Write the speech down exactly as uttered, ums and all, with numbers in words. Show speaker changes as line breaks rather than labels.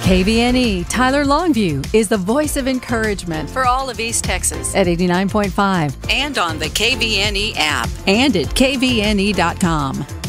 K V N E Tyler Longview is the voice of encouragement
for all of East Texas
at eighty-nine point five
and on the K V N E app
and at K V N E dot com.